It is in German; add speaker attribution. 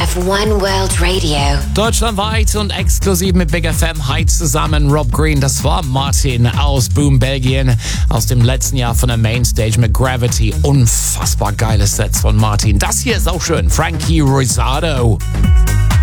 Speaker 1: of One World Radio.
Speaker 2: Deutschlandweit und exklusiv mit Big FM heute zusammen Rob Green. Das war Martin aus Boom, Belgien, aus dem letzten Jahr von der Mainstage mit Gravity. Unfassbar geiles Set von Martin. Das hier ist auch schön. Frankie Rosado.